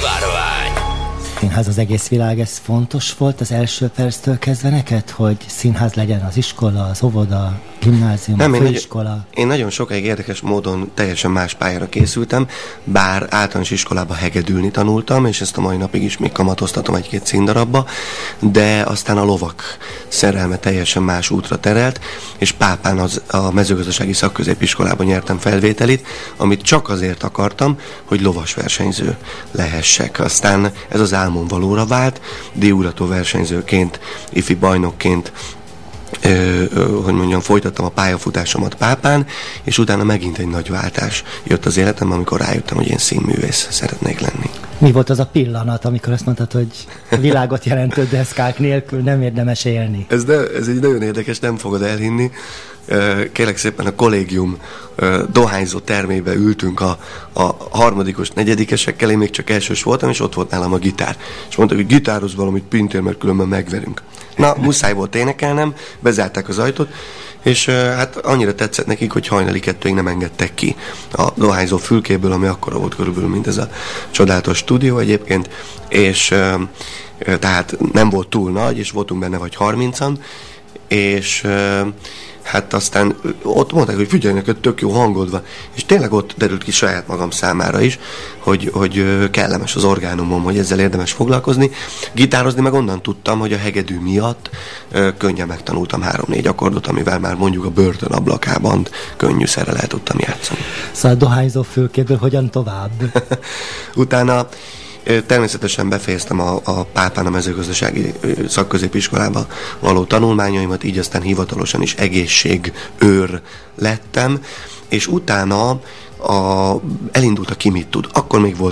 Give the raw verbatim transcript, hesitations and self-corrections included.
Szivárvány. Színház az egész világ, ez fontos volt az első perctől kezdve neked, hogy színház legyen az iskola, az óvoda, gimnázium, Nem, a én főiskola? Nagyon, én nagyon sokáig érdekes módon teljesen más pályára készültem, bár általános iskolában hegedülni tanultam, és ezt a mai napig is még kamatoztatom egy-két színdarabba, de aztán a lovak szerelme teljesen más útra terelt, és Pápán az, a mezőgazdasági szakközépiskolában nyertem felvételit, amit csak azért akartam, hogy lovas versenyző lehessek. Aztán ez az álmom valóra vált, díjúrató versenyzőként, ifi bajnokként, Ö, ö, hogy mondjam, folytattam a pályafutásomat Pápán, és utána megint egy nagy váltás jött az életemben, amikor rájöttem, hogy én színművész szeretnék lenni. Mi volt az a pillanat, amikor azt mondtad, hogy a világot jelentő deszkák nélkül nem érdemes élni? Ez, de, ez egy nagyon érdekes, nem fogod elhinni. Kérlek szépen, a kollégium dohányzó termébe ültünk a, a harmadikos, negyedikesekkel, én még csak elsős voltam, és ott volt nálam a gitár. És mondták, hogy gitározz valamit, Pintér, mert különben megverünk. Na, muszáj volt énekelnem, bezárták az ajtót, és uh, hát annyira tetszett nekik, hogy hajnali kettőig nem engedtek ki a dohányzó fülkéből, ami akkora volt körülbelül, mint ez a csodálatos stúdió egyébként, és uh, uh, tehát nem volt túl nagy, és voltunk benne vagy harmincan, és uh, hát aztán ott mondták, hogy figyelj, neked tök jó hangod van, és tényleg ott derült ki saját magam számára is, hogy, hogy kellemes az orgánumom, hogy ezzel érdemes foglalkozni. Gitározni meg onnan tudtam, hogy a hegedű miatt könnyen megtanultam három-négy akkordot, amivel már mondjuk a börtön ablakában könnyűszerrel el tudtam játszani. Szóval a dohányzó fülkéből hogyan tovább? Utána természetesen befejeztem a, a Pápán a mezőgazdasági szakközépiskolába való tanulmányaimat, így aztán hivatalosan is egészségőr lettem, és utána a, elindult a Ki mit tud. Akkor még volt